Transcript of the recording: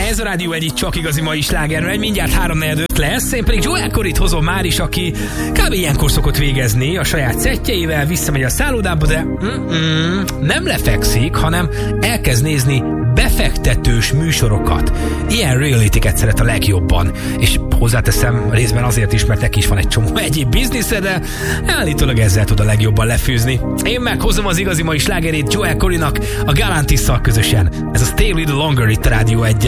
Ez a Rádió egy csak igazi mai sláger, egy mindjárt 3:45 lesz. Én pedig Joel Corryt hozom már is, aki kb. Ilyenkor szokott végezni a saját szettjeivel, visszamegy a szállodába, de nem lefekszik, hanem elkezd nézni befektetős műsorokat. Ilyen reality-ket szeret a legjobban. És hozzáteszem részben azért is, mert neki is van egy csomó egyéb biznisze, de állítólag ezzel tud a legjobban lefűzni. Én meghozom az igazi mai slágerét Joel Corrynak a Galantisszal közösen. Ez a Stay a Little Longer itt a Rádió 1-en.